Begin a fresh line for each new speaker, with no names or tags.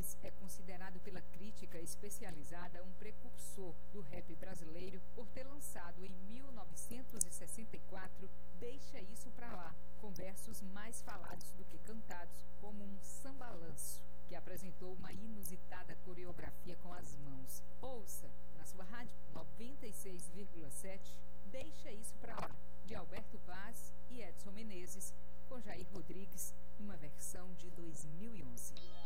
Rodrigues é considerado pela crítica especializada um precursor do rap brasileiro por ter lançado em 1964 Deixa Isso Pra Lá, com versos mais falados do que cantados, como um sambalanço, que apresentou uma inusitada coreografia com as mãos. Ouça, na sua rádio 96,7, Deixa Isso Pra Lá, de Alberto Paz e Edson Menezes, com Jair Rodrigues, numa versão de 2011.